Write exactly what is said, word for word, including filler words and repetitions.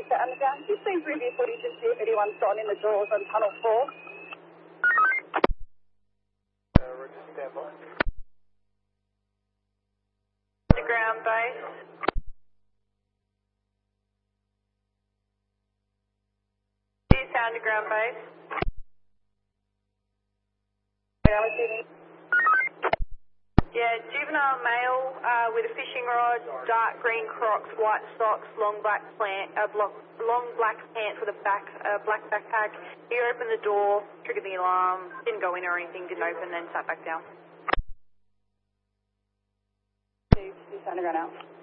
to underground. Just please review footage and see if anyone's gotten in the doors on tunnel four. Uh, Roger, stand by. Underground base. East underground base. Yeah, juvenile male uh, with a fishing rod, dark green Crocs, white socks, long black plant, uh, block, long black pants with a back, uh, black backpack. He opened the door, triggered the alarm, didn't go in or anything, didn't open, then sat back down. East underground out.